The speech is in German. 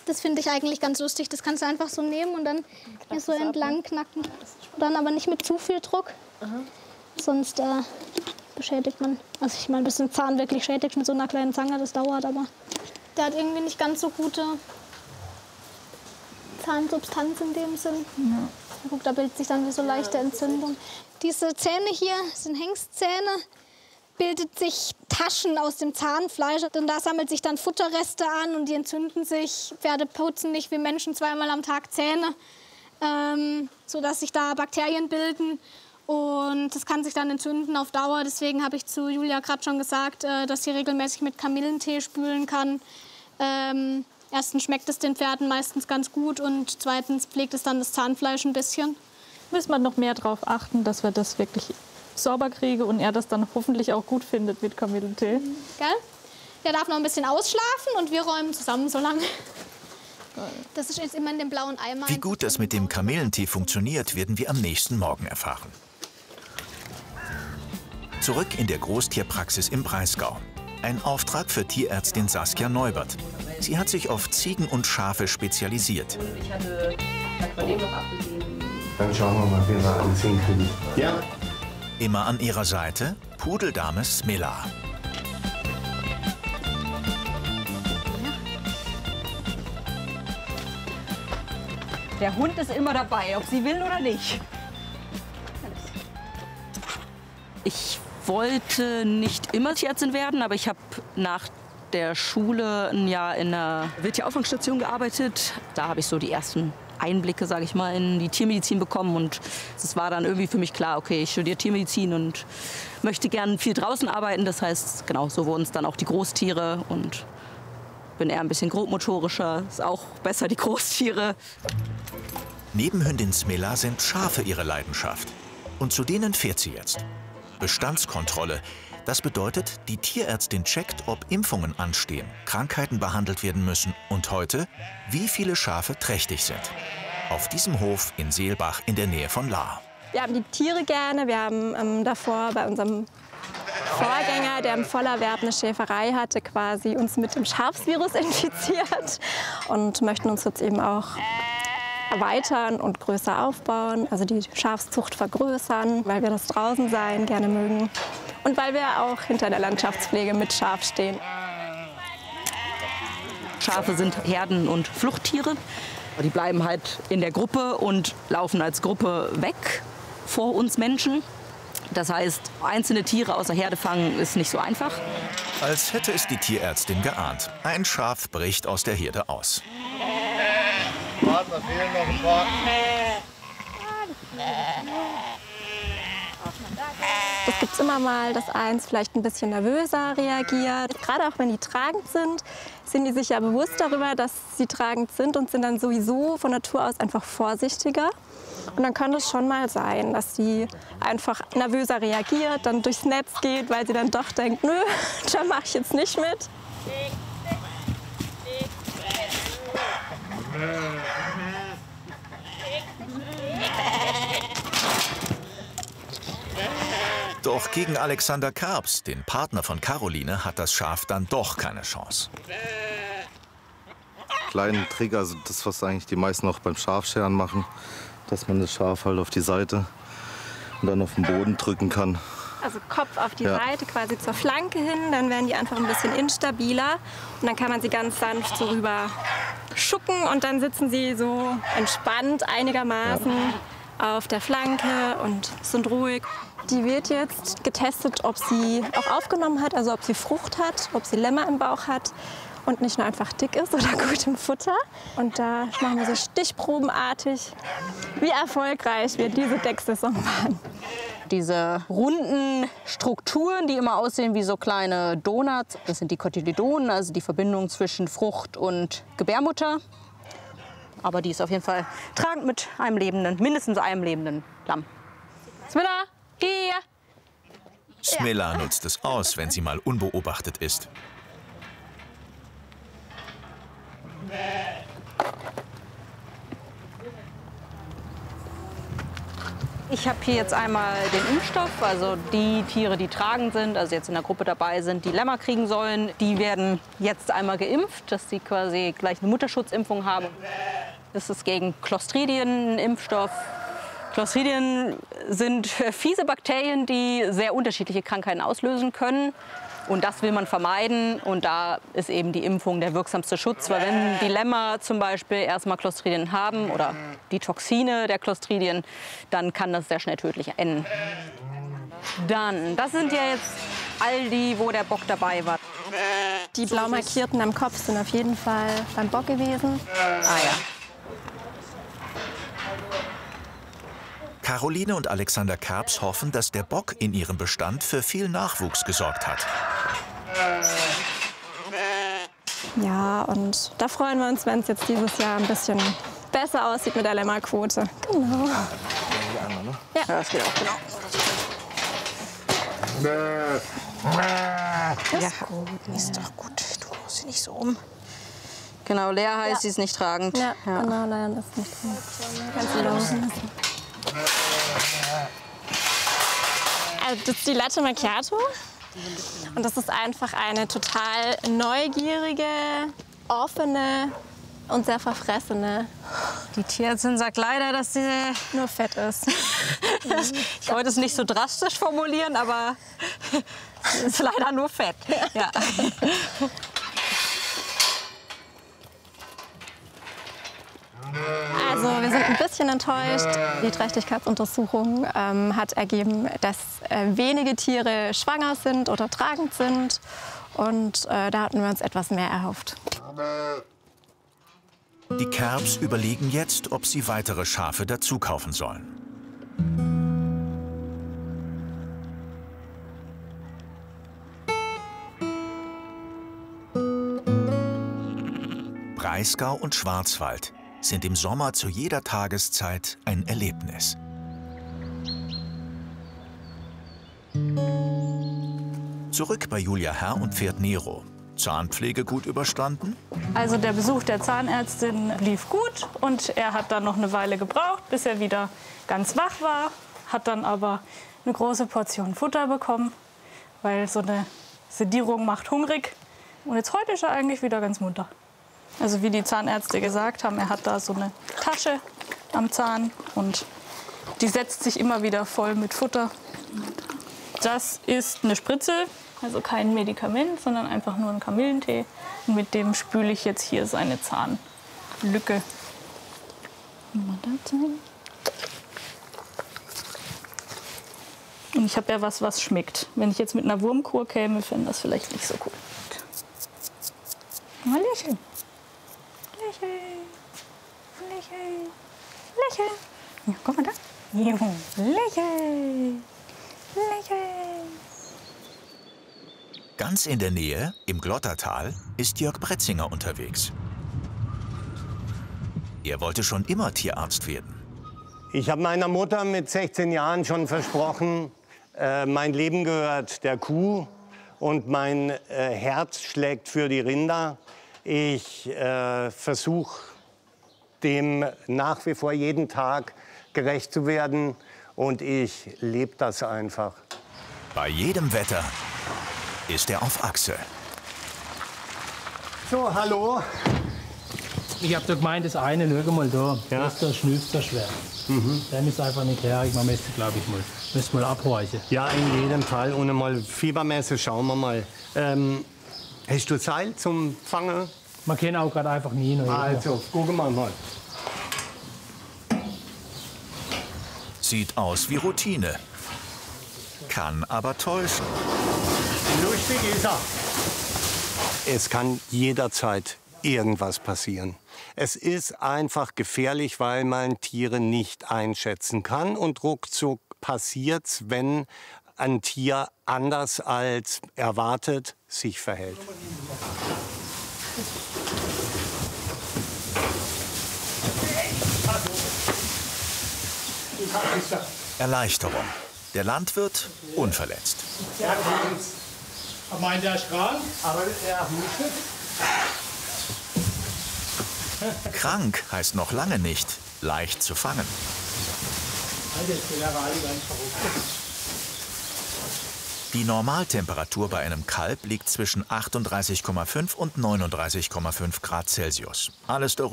Das finde ich eigentlich ganz lustig. Das kannst du einfach so nehmen und dann hier so entlang knacken. Dann aber nicht mit zu viel Druck. Sonst beschädigt man. Also ich meine, bis ein Zahn wirklich schädigt mit so einer kleinen Zange, das dauert, aber der hat irgendwie nicht ganz so gute Zahnsubstanz in dem Sinn. Ja. Guck, da bildet sich dann wie so leichte Entzündung. Diese Zähne hier sind Hengstzähne. Bildet sich Taschen aus dem Zahnfleisch. Und da sammelt sich dann Futterreste an und die entzünden sich. Pferde putzen nicht wie Menschen zweimal am Tag Zähne, sodass sich da Bakterien bilden. Und das kann sich dann entzünden auf Dauer. Deswegen habe ich zu Julia gerade schon gesagt, dass sie regelmäßig mit Kamillentee spülen kann. Erstens schmeckt es den Pferden meistens ganz gut und zweitens pflegt es dann das Zahnfleisch ein bisschen. Müssen wir noch mehr darauf achten, dass wir das wirklich sauber kriege und er das dann hoffentlich auch gut findet mit Kamillentee. Gell? Der darf noch ein bisschen ausschlafen und wir räumen zusammen so lange. Das ist jetzt immer in dem blauen Eimer. Wie gut das mit dem Kamillentee funktioniert, werden wir am nächsten Morgen erfahren. Zurück in der Großtierpraxis im Breisgau. Ein Auftrag für Tierärztin Saskia Neubert. Sie hat sich auf Ziegen und Schafe spezialisiert. Ich hatte Aquarell noch abgegeben. Dann schauen wir mal, wie wir alles hinkriegen. Ja? Immer an ihrer Seite Pudeldame Smilla. Der Hund ist immer dabei, ob sie will oder nicht. Ich wollte nicht immer Tierärztin werden, aber ich habe nach der Schule ein Jahr in einer Wildtierauffangstation gearbeitet. Da habe ich so die ersten Einblicke, sage ich mal, in die Tiermedizin bekommen. Und es war dann irgendwie für mich klar, okay, ich studiere Tiermedizin und möchte gern viel draußen arbeiten. Das heißt, genau, so wurden es dann auch die Großtiere und bin eher ein bisschen grobmotorischer. Ist auch besser, die Großtiere. Neben Hündin Smilla sind Schafe ihre Leidenschaft. Und zu denen fährt sie jetzt. Bestandskontrolle. Das bedeutet, die Tierärztin checkt, ob Impfungen anstehen, Krankheiten behandelt werden müssen und heute, wie viele Schafe trächtig sind. Auf diesem Hof in Seelbach in der Nähe von Lahr. Wir haben die Tiere gerne. Wir haben davor bei unserem Vorgänger, der im Vollerwerb eine Schäferei hatte, quasi uns mit dem Schafsvirus infiziert und möchten uns jetzt eben auch erweitern und größer aufbauen, also die Schafszucht vergrößern, weil wir das Draußensein gerne mögen und weil wir auch hinter der Landschaftspflege mit Schaf stehen. Schafe sind Herden- und Fluchttiere. Die bleiben halt in der Gruppe und laufen als Gruppe weg vor uns Menschen. Das heißt, einzelne Tiere aus der Herde fangen ist nicht so einfach. Als hätte es die Tierärztin geahnt. Ein Schaf bricht aus der Herde aus. Warte, da fehlen noch ein paar. Es gibt immer mal, dass eins vielleicht ein bisschen nervöser reagiert. Gerade auch wenn die tragend sind die sich ja bewusst darüber, dass sie tragend sind und sind dann sowieso von Natur aus einfach vorsichtiger. Und dann kann es schon mal sein, dass sie einfach nervöser reagiert, dann durchs Netz geht, weil sie dann doch denkt, nö, da mache ich jetzt nicht mit. Doch gegen Alexander Karps, den Partner von Caroline, hat das Schaf dann doch keine Chance. Kleinen Trick, also das, was eigentlich die meisten auch beim Schafscheren machen, dass man das Schaf halt auf die Seite und dann auf den Boden drücken kann. Also Kopf auf die Seite, quasi zur Flanke hin, dann werden die einfach ein bisschen instabiler und dann kann man sie ganz sanft so rüber schucken und dann sitzen sie so entspannt einigermaßen auf der Flanke und sind ruhig. Die wird jetzt getestet, ob sie auch aufgenommen hat, also ob sie Frucht hat, ob sie Lämmer im Bauch hat und nicht nur einfach dick ist oder gut im Futter. Und da machen wir so stichprobenartig, wie erfolgreich wir diese Decksaison waren. Diese runden Strukturen, die immer aussehen wie so kleine Donuts, das sind die Kotyledonen, also die Verbindung zwischen Frucht und Gebärmutter. Aber die ist auf jeden Fall tragend mit einem lebenden, mindestens einem lebenden Lamm. Smilla, hier! Smilla nutzt es aus, wenn sie mal unbeobachtet ist. Ich habe hier jetzt einmal den Impfstoff, also die Tiere, die tragend sind, also jetzt in der Gruppe dabei sind, die Lämmer kriegen sollen, die werden jetzt einmal geimpft, dass sie quasi gleich eine Mutterschutzimpfung haben. Das ist gegen Clostridien ein Impfstoff. Clostridien sind fiese Bakterien, die sehr unterschiedliche Krankheiten auslösen können. Und das will man vermeiden. Und da ist eben die Impfung der wirksamste Schutz. Weil wenn die Lämmer zum Beispiel erstmal Clostridien haben oder die Toxine der Clostridien, dann kann das sehr schnell tödlich enden. Dann, das sind ja jetzt all die, wo der Bock dabei war. Die blau markierten am Kopf sind auf jeden Fall beim Bock gewesen. Ah ja. Caroline und Alexander Kerbs hoffen, dass der Bock in ihrem Bestand für viel Nachwuchs gesorgt hat. Ja, und da freuen wir uns, wenn es jetzt dieses Jahr ein bisschen besser aussieht mit der Lämmerquote. Genau. Ja, das geht auch, genau. Ja, ist doch gut. Du musst sie nicht so um. Genau, leer heißt, sie ist nicht tragend. Ja, genau, leider ist nicht drin. Kannst du laufen lassen. Also das ist die Latte Macchiato. Und das ist einfach eine total neugierige, offene und sehr verfressene. Die Tierärztin sagt leider, dass sie nur Fett ist. Ich wollte es nicht so drastisch formulieren, aber es ist leider nur Fett. Ja. Also wir sind ein bisschen enttäuscht. Die Trächtigkeitsuntersuchung hat ergeben, dass wenige Tiere schwanger sind oder tragend sind. Und da hatten wir uns etwas mehr erhofft. Die Kerbs überlegen jetzt, ob sie weitere Schafe dazu kaufen sollen. Breisgau und Schwarzwald sind im Sommer zu jeder Tageszeit ein Erlebnis. Zurück bei Julia Herr und Pferd Nero. Zahnpflege gut überstanden? Also der Besuch der Zahnärztin lief gut und er hat dann noch eine Weile gebraucht, bis er wieder ganz wach war. Hat dann aber eine große Portion Futter bekommen, weil so eine Sedierung macht hungrig. Und jetzt heute ist er eigentlich wieder ganz munter. Also wie die Zahnärzte gesagt haben, er hat da so eine Tasche am Zahn und die setzt sich immer wieder voll mit Futter. Das ist eine Spritze, also kein Medikament, sondern einfach nur ein Kamillentee. Und mit dem spüle ich jetzt hier seine Zahnlücke. Und ich habe ja was schmeckt. Wenn ich jetzt mit einer Wurmkur käme, fände das vielleicht nicht so gut. Mal lächeln. Lächeln. Lächeln. Lächeln. Ja, guck mal da. Lächeln. Lächeln. Ganz in der Nähe, im Glottertal, ist Jörg Bretzinger unterwegs. Er wollte schon immer Tierarzt werden. Ich habe meiner Mutter mit 16 Jahren schon versprochen, mein Leben gehört der Kuh und mein Herz schlägt für die Rinder. Ich versuche dem nach wie vor jeden Tag gerecht zu werden und ich lebe das einfach. Bei jedem Wetter ist er auf Achse. So, hallo. Ich habe doch gemeint, das eine, schau mal da, ja. Das ist der schnüfter schwer. Der ist einfach nicht her, man müsste, glaube ich, mal abhorchen. Ja, in jedem Fall. Und mal Fiebermesse, schauen wir mal. Hast du Seil zum Fangen? Man kann auch gerade einfach nie noch. Also, gucken wir mal. Sieht aus wie Routine. Kann aber täuschen. Lustig ist er. Es kann jederzeit irgendwas passieren. Es ist einfach gefährlich, weil man Tiere nicht einschätzen kann. Und ruckzuck passiert's, wenn ein Tier anders als erwartet sich verhält. Erleichterung. Der Landwirt unverletzt. Ja, meint der Strahl? Aber er Krank heißt noch lange nicht leicht zu fangen. das wäre alle ganz verrückt. Die Normaltemperatur bei einem Kalb liegt zwischen 38,5 und 39,5 Grad Celsius. Alles darüber